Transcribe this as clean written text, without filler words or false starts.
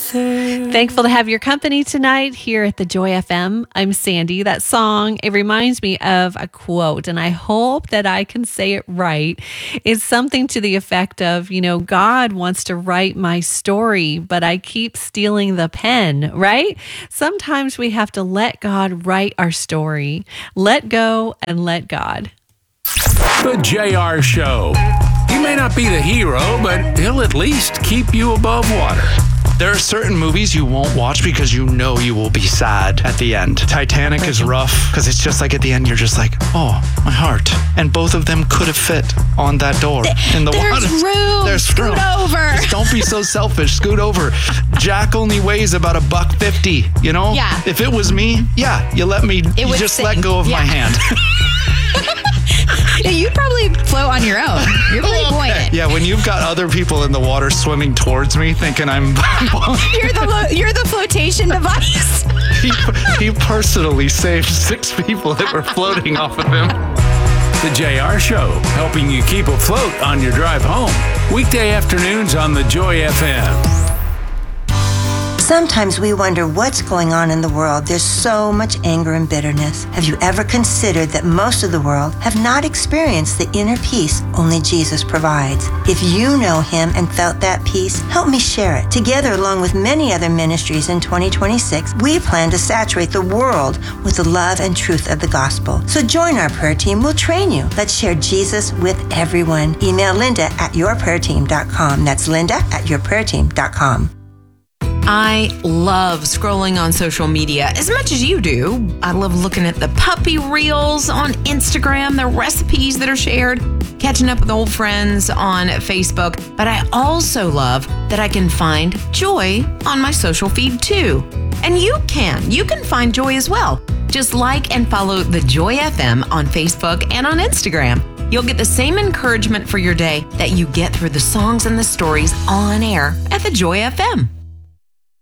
Thankful to have your company tonight here at the Joy FM. I'm Sandy. That song, it reminds me of a quote, and I hope that I can say it right. It's something to the effect of, God wants to write my story, but I keep stealing the pen, right? Sometimes we have to let God write our story. Let go and let God. The JR Show. You may not be the hero, but he'll at least keep you above water. There are certain movies you won't watch because you know you will be sad at the end. Titanic is rough because it's just like at the end you're just like, oh, my heart. And both of them could have fit on that door in the water. There's room. Scoot over. Just don't be so selfish. Scoot over. Jack only weighs about $1.50, Yeah. If it was me, you let me, you just sing. Let go of my hand. Yeah, you'd probably float on your own. You're really buoyant. Yeah, when you've got other people in the water swimming towards me thinking I'm... You're the flotation device. He personally saved 6 people that were floating off of him. The JR Show, helping you keep afloat on your drive home. Weekday afternoons on the Joy FM. Sometimes we wonder what's going on in the world. There's so much anger and bitterness. Have you ever considered that most of the world have not experienced the inner peace only Jesus provides? If you know Him and felt that peace, help me share it. Together, along with many other ministries in 2026, we plan to saturate the world with the love and truth of the gospel. So join our prayer team. We'll train you. Let's share Jesus with everyone. Email Linda@yourprayerteam.com. That's Linda@yourprayerteam.com. I love scrolling on social media as much as you do. I love looking at the puppy reels on Instagram, the recipes that are shared, catching up with old friends on Facebook. But I also love that I can find joy on my social feed too. And you can find joy as well. Just like and follow the Joy FM on Facebook and on Instagram. You'll get the same encouragement for your day that you get through the songs and the stories on air at the Joy FM.